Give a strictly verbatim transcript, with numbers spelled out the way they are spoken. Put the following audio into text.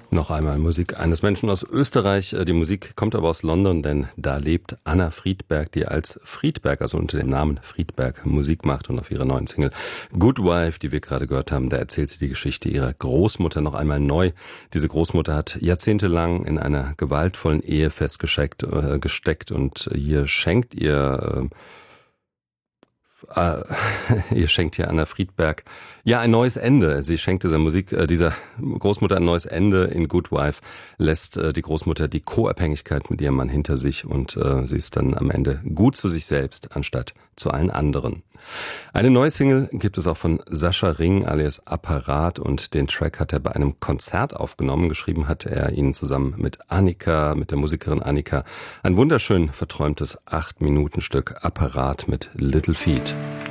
Noch einmal Musik eines Menschen aus Österreich. Die Musik kommt aber aus London, denn da lebt Anna Friedberg, die als Friedberg, also unter dem Namen Friedberg, Musik macht. Und auf ihrer neuen Single Good Wife, die wir gerade gehört haben, da erzählt sie die Geschichte ihrer Großmutter noch einmal neu. Diese Großmutter hat jahrzehntelang in einer gewaltvollen Ehe festgesteckt äh, gesteckt und hier schenkt ihr... Äh, Äh, ihr schenkt hier Anna Friedberg ja ein neues Ende. Sie schenkt dieser Musik, äh, dieser Großmutter ein neues Ende. In Good Wife lässt äh, die Großmutter die Co-Abhängigkeit mit ihrem Mann hinter sich und äh, sie ist dann am Ende gut zu sich selbst, anstatt zu allen anderen. Eine neue Single gibt es auch von Sascha Ring alias Apparat und den Track hat er bei einem Konzert aufgenommen. Geschrieben hat er ihn zusammen mit Annika, mit der Musikerin Annika. Ein wunderschön verträumtes acht Minuten Stück Apparat mit Little Feat.